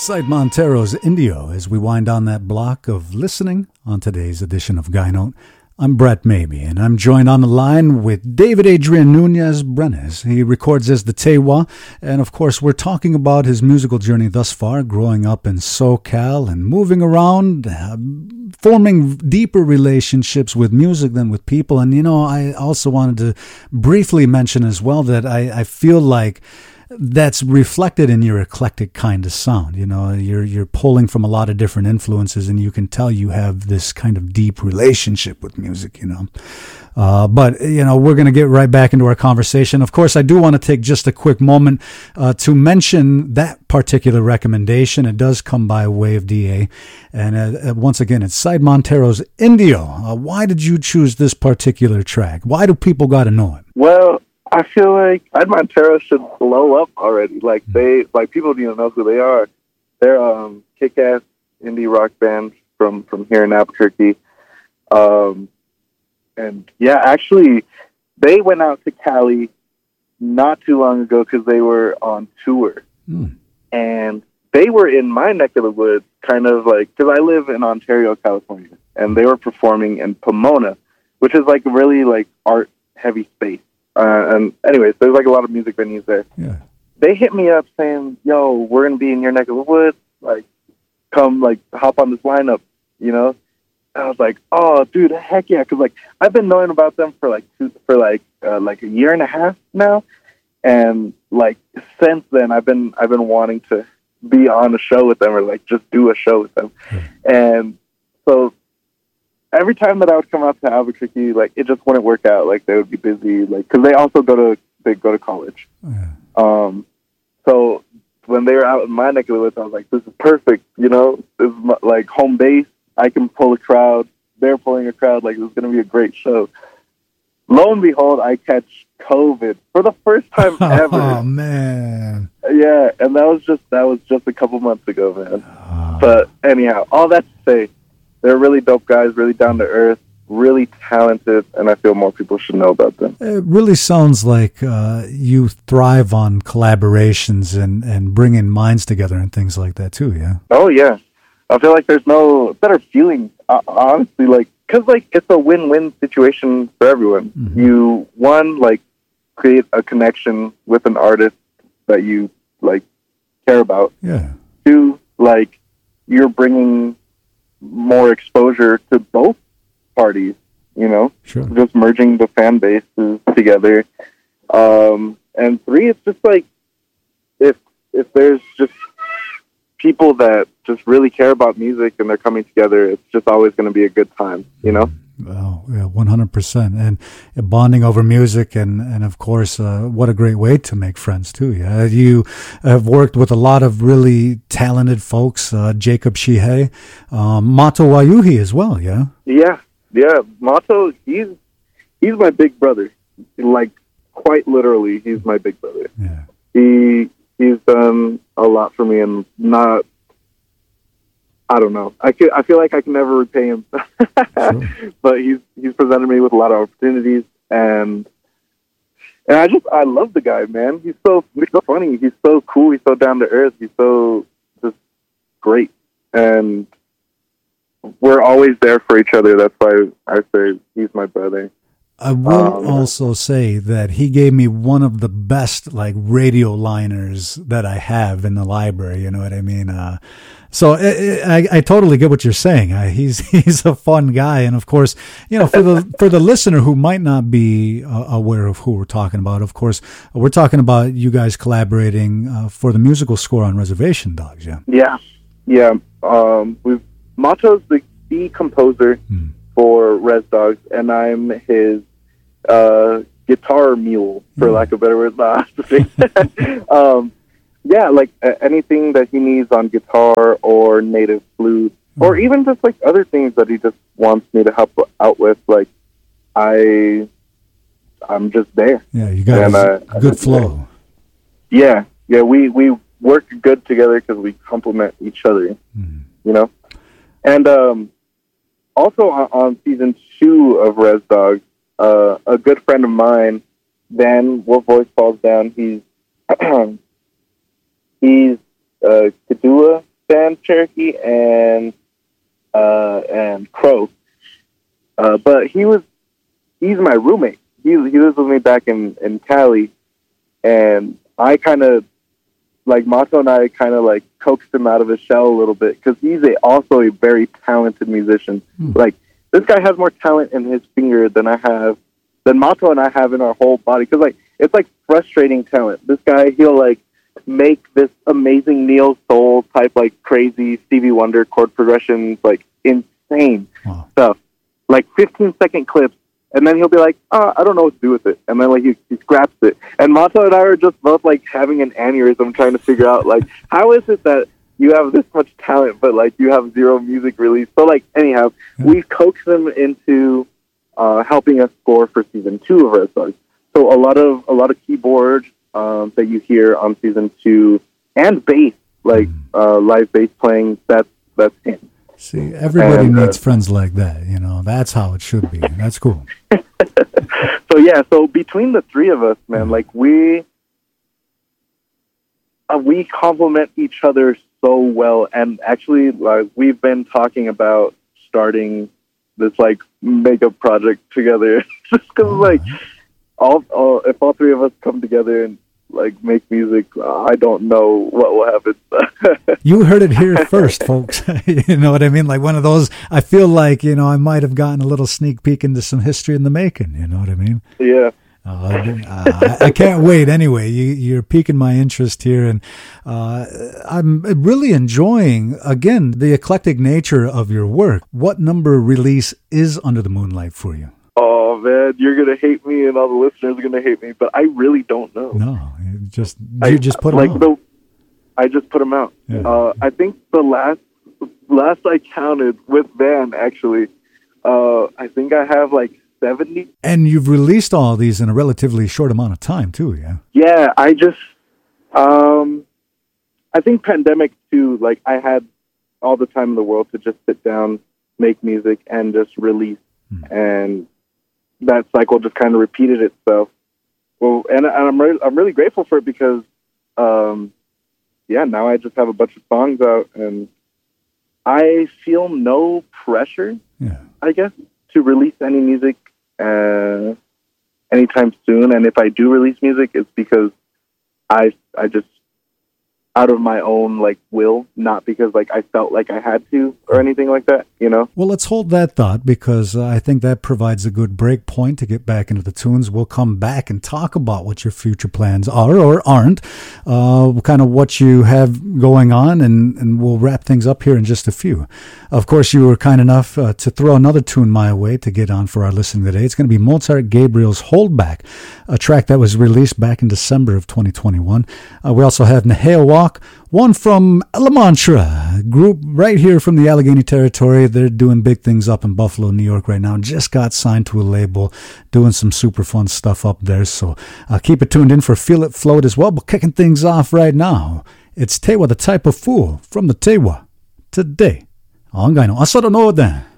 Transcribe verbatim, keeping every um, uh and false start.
Sight Montero's Indio as we wind down that block of listening on today's edition of Guy Note. I'm Brett Maybe, and I'm joined on the line with David Adrian Nunez Brenes. He records as the Tewa, and of course we're talking about his musical journey thus far, growing up in SoCal and moving around, uh, forming deeper relationships with music than with people. And, you know, I also wanted to briefly mention as well that I, I feel like that's reflected in your eclectic kind of sound. You know, you're you're pulling from a lot of different influences, and you can tell you have this kind of deep relationship with music, you know. Uh, but, you know, we're going to get right back into our conversation. Of course, I do want to take just a quick moment uh, to mention that particular recommendation. It does come by way of D A. And uh, once again, it's Sight Montero's Indio. Uh, why did you choose this particular track? Why do people got to know it? Well, I feel like Sight Montero should blow up already. Like they, like people don't even know who they are. They're um, kick-ass indie rock band from, from here in Albuquerque. Um, and yeah, actually, they went out to Cali not too long ago because they were on tour, mm. and they were in my neck of the woods, kind of like because I live in Ontario, California, and they were performing in Pomona, which is like really like art-heavy space. Uh, and anyways, there's like a lot of music venues there. Yeah. They hit me up saying, yo, we're going to be in your neck of the woods. Like, come, like, hop on this lineup, you know? And I was like, oh, dude, heck yeah. Because, like, I've been knowing about them for, like, two, for like, uh, like a year and a half now. And, like, since then, I've been, I've been wanting to be on a show with them or, like, just do a show with them. Mm. And so every time that I would come out to Albuquerque, like, it just wouldn't work out. Like, they would be busy, like, because they also go to they go to college. Yeah. Um, so when they were out in my neck of the woods, I was like, this is perfect. You know, this is my, like home base. I can pull a crowd. They're pulling a crowd. Like, it's going to be a great show. Lo and behold, I catch COVID for the first time ever. Oh man! Yeah, and that was just that was just a couple months ago, man. Oh. But anyhow, all that to say, they're really dope guys, really down to earth, really talented, and I feel more people should know about them. It really sounds like uh, you thrive on collaborations and, and bringing minds together and things like that too, yeah? Oh, yeah. I feel like there's no better feeling, uh, honestly, like, because, like, it's a win-win situation for everyone. Mm-hmm. You, one, like, create a connection with an artist that you, like, care about. Yeah. Two, like, you're bringing more exposure to both parties, you know, sure. Just merging the fan bases together. Um, and three, it's just like, if if there's just people that just really care about music and they're coming together, it's just always going to be a good time, you know? Oh, yeah, one hundred percent. And bonding over music and, and of course, uh, what a great way to make friends, too. Yeah, you have worked with a lot of really talented folks, uh, Jacob Shihei, um, Mato Wayuhi as well, yeah? Yeah, yeah. Mato, he's, he's my big brother. Like, quite literally, he's my big brother. Yeah. He He's done a lot for me and not... I don't know. I could, I feel like I can never repay him, Sure. But he's he's presented me with a lot of opportunities, and and I just I love the guy, man. He's so he's so funny. He's so cool. He's so down to earth. He's so just great, and we're always there for each other. That's why I say he's my brother. I will um, also say that he gave me one of the best like radio liners that I have in the library. You know what I mean? Uh, so it, it, I, I totally get what you're saying. Uh, he's he's a fun guy, and of course, you know, for the for the listener who might not be uh, aware of who we're talking about, of course, we're talking about you guys collaborating uh, for the musical score on Reservation Dogs. Yeah. Yeah, yeah. Um, we've Mato's the, the composer hmm. for Res Dogs, and I'm his uh, guitar mule, for mm. lack of a better word. Nah, um, yeah, like uh, anything that he needs on guitar or native flute, mm. or even just like other things that he just wants me to help out with. Like I, I'm just there. Yeah, you got and, a uh, good flow. Yeah, yeah, we we work good together because we complement each other. Mm. You know, and um, also on, on season two of Res Dogs. Uh, a good friend of mine, Dan, What Voice Falls Down, he's he's uh, Kadua Grand Cherokee and uh, and Crow. Uh, but he was he's my roommate. He he lives with me back in, in Cali, and I kind of like Mato and I kind of like coaxed him out of his shell a little bit because he's a, also a very talented musician. Mm. Like this guy has more talent in his finger than I have, than Mato and I have in our whole body. Because like it's like frustrating talent. This guy, he'll like make this amazing neo soul type like crazy Stevie Wonder chord progressions, like insane wow. stuff, like fifteen second clips. And then he'll be like, oh, I don't know what to do with it. And then, like, he, he scraps it. And Mato and I are just both, like, having an aneurysm trying to figure out, like, how is it that you have this much talent, but, like, you have zero music release? So, like, anyhow, mm-hmm. we've coaxed them into uh, helping us score for season two of our songs. So a lot of a lot of keyboard um, that you hear on season two and bass, like mm-hmm. uh, live bass playing, that's, that's him. See, everybody and, needs uh, friends like that, you know. That's how it should be. That's cool. So, yeah, so between the three of us, man, like, we uh, we complement each other so well. And actually, like, we've been talking about starting this, like, makeup project together. Just because, oh, like, all, all, if all three of us come together and, like, make music, uh, I don't know what will happen. You heard it here first, folks. You know what I mean? Like one of those, I feel like, you know, I might have gotten a little sneak peek into some history in the making. You know what I mean? Yeah. Uh, uh, I can't wait. Anyway, you, you're piquing my interest here, and uh, I'm really enjoying, again, the eclectic nature of your work. What number release is Under the Moonlight for you? Oh, man, you're going to hate me and all the listeners are going to hate me, but I really don't know. No, you just you just put them like out. The, I just put them out. Yeah. Uh, I think the last last I counted with Van, actually, uh, I think I have like seventy. And you've released all these in a relatively short amount of time, too, yeah? Yeah, I just, um, I think pandemic, too, like I had all the time in the world to just sit down, make music, and just release. Hmm. And that cycle just kind of repeated itself. Well, and, and I'm re- I'm really grateful for it because, um, yeah, now I just have a bunch of songs out, and I feel no pressure, yeah. I guess, to release any music uh, anytime soon. And if I do release music, it's because I I just out of my own like will, not because like I felt like I had to or anything like that, you know? Well, let's hold that thought because uh, I think that provides a good break point to get back into the tunes. We'll come back and talk about what your future plans are or aren't, uh, kind of what you have going on, and, and we'll wrap things up here in just a few. Of course, you were kind enough uh, to throw another tune my way to get on for our listening today. It's going to be Mozart Gabriel's Holdback, a track that was released back in December of twenty twenty-one. Uh, we also have Nehea Walk, one from La Mantra, group right here from the Allegheny Territory. They're doing big things up in Buffalo, New York right now. Just got signed to a label, doing some super fun stuff up there. So uh, keep it tuned in for Feel It Float as well. But kicking things off right now, it's Tewa the Type of Fool from the Tewa today on Gaino Asara no Den.